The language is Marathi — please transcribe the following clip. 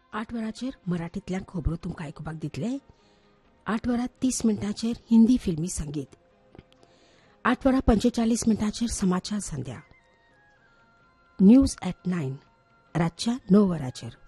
8 वरांचेर मराठींतल्यान खबरो तुमकां आयकुपाक दितले. 8 वरां 30 मिनटांचेर हिंदी फिल्मी संगीत. 8 वरां 45 मिनटांचेर समाचार संध्या. न्यूज ॲट 9 रातच्या 9 वरांचेर.